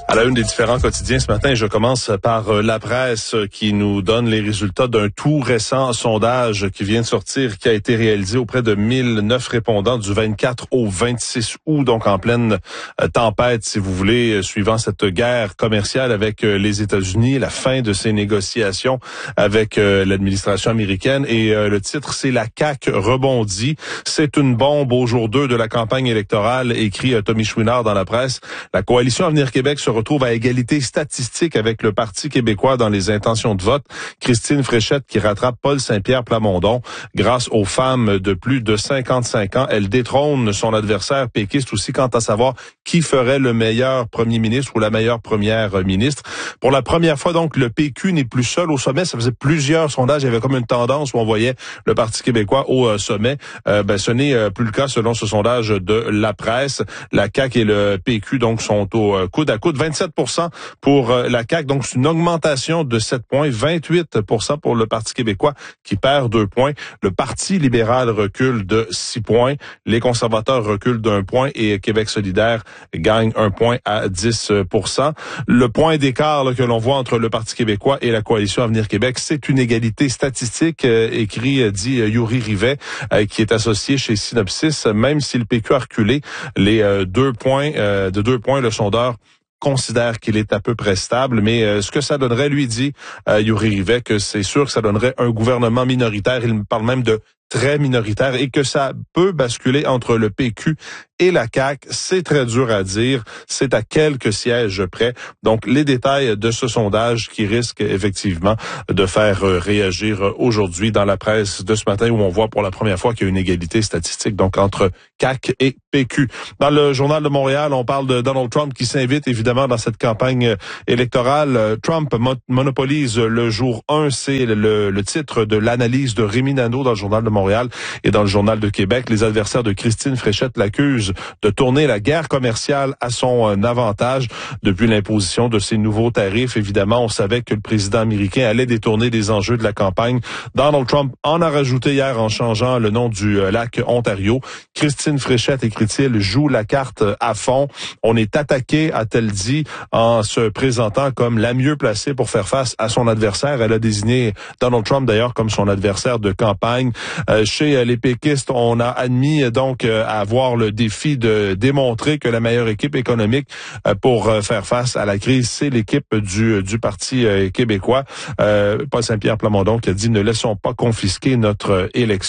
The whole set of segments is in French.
À la une des différents quotidiens ce matin, je commence par La Presse qui nous donne les résultats d'un tout récent sondage qui vient de sortir, qui a été réalisé auprès de 1009 répondants du 24 au 26 août, donc en pleine tempête, si vous voulez, suivant cette guerre commerciale avec les États-Unis, la fin de ces négociations avec l'administration américaine. Et le titre, c'est « La CAQ rebondit ». C'est une bombe au jour 2 de la campagne électorale, écrit Tommy Chouinard dans La Presse. La coalition Avenir Québec se retrouve à égalité statistique avec le Parti québécois dans les intentions de vote. Christine Fréchette qui rattrape Paul Saint-Pierre Plamondon. Grâce aux femmes de plus de 55 ans, elle détrône son adversaire péquiste aussi quant à savoir qui ferait le meilleur premier ministre ou la meilleure première ministre. Pour la première fois, donc, le PQ n'est plus seul au sommet. Ça faisait plusieurs sondages. Il y avait comme une tendance où on voyait le Parti québécois au sommet. Ce n'est plus le cas selon ce sondage de La Presse. La CAQ et le PQ, donc, sont au coude à coude. 27% pour la CAQ, donc c'est une augmentation de 7 points, 28% pour le Parti québécois qui perd 2 points. Le Parti libéral recule de 6 points, les conservateurs reculent d'1 point et Québec solidaire gagne 1 point à 10%. Le point d'écart que l'on voit entre le Parti québécois et la coalition Avenir Québec, c'est une égalité statistique, dit Yuri Rivet, qui est associé chez Synopsis. Même si le PQ a reculé, les 2 points, de 2 points, le sondeur considère qu'il est à peu près stable, mais ce que ça donnerait, lui dit Yuri Rivet, que c'est sûr que ça donnerait un gouvernement minoritaire. Il me parle même de très minoritaire et que ça peut basculer entre le PQ et la CAQ. C'est très dur à dire. C'est à quelques sièges près. Donc, les détails de ce sondage qui risque effectivement de faire réagir aujourd'hui dans la presse de ce matin où on voit pour la première fois qu'il y a une égalité statistique donc entre CAQ et PQ. Dans le Journal de Montréal, on parle de Donald Trump qui s'invite évidemment dans cette campagne électorale. Trump monopolise le jour 1. C'est le titre de l'analyse de Rémi Nadeau dans le Journal de Montréal et dans le Journal de Québec. Les adversaires de Christine Fréchette l'accusent de tourner la guerre commerciale à son avantage depuis l'imposition de ces nouveaux tarifs. Évidemment, on savait que le président américain allait détourner des enjeux de la campagne. Donald Trump en a rajouté hier en changeant le nom du lac Ontario. Christine Fréchette, écrit-il, joue la carte à fond. On est attaqué, a-t-elle dit, en se présentant comme la mieux placée pour faire face à son adversaire. Elle a désigné Donald Trump d'ailleurs comme son adversaire de campagne. Chez les péquistes, on a admis donc avoir le défi de démontrer que la meilleure équipe économique pour faire face à la crise, c'est l'équipe du Parti québécois. Paul Saint-Pierre Plamondon qui a dit « Ne laissons pas confisquer notre élection ».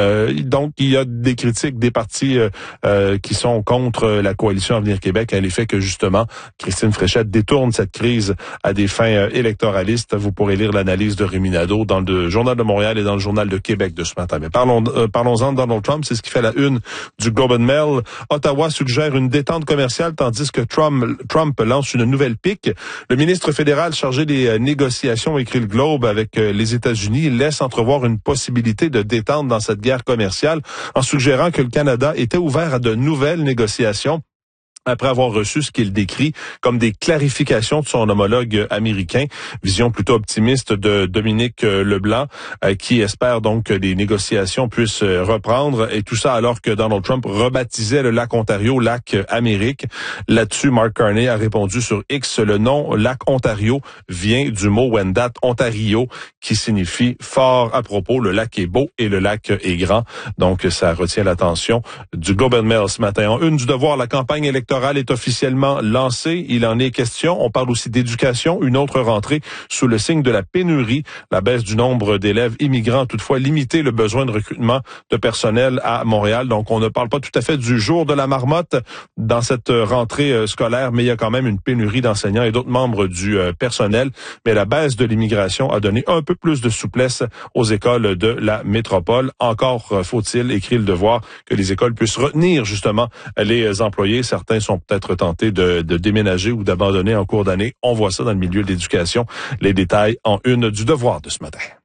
Donc, il y a des critiques des partis qui sont contre la coalition Avenir Québec à l'effet que, justement, Christine Fréchette détourne cette crise à des fins électoralistes. Vous pourrez lire l'analyse de Rémi Nadeau dans le Journal de Montréal et dans le Journal de Québec de ce matin. Mais parlons-en de Donald Trump, c'est ce qui fait la une du Globe and Mail. Ottawa suggère une détente commerciale tandis que Trump lance une nouvelle pique. Le ministre fédéral chargé des négociations, écrit le Globe, avec les États-Unis, laisse entrevoir une possibilité de détente dans cette guerre commerciale en suggérant que le Canada était ouvert à de nouvelles négociations après avoir reçu ce qu'il décrit comme des clarifications de son homologue américain. Vision plutôt optimiste de Dominique Leblanc, qui espère donc que les négociations puissent reprendre. Et tout ça alors que Donald Trump rebaptisait le lac Ontario lac Amérique. Là-dessus, Mark Carney a répondu sur X, le nom lac Ontario vient du mot Wendat Ontario, qui signifie fort à propos. Le lac est beau et le lac est grand. Donc, ça retient l'attention du Globe and Mail ce matin. En une du Devoir, la campagne électorale est officiellement lancée. Il en est question. On parle aussi d'éducation. Une autre rentrée sous le signe de la pénurie. La baisse du nombre d'élèves immigrants a toutefois limité le besoin de recrutement de personnel à Montréal. Donc, on ne parle pas tout à fait du jour de la marmotte dans cette rentrée scolaire, mais il y a quand même une pénurie d'enseignants et d'autres membres du personnel. Mais la baisse de l'immigration a donné un peu plus de souplesse aux écoles de la métropole. Encore faut-il, écrit le Devoir, que les écoles puissent retenir justement les employés. Certains sont peut-être tentés de déménager ou d'abandonner en cours d'année. On voit ça dans le milieu de l'éducation. Les détails en une du Devoir de ce matin.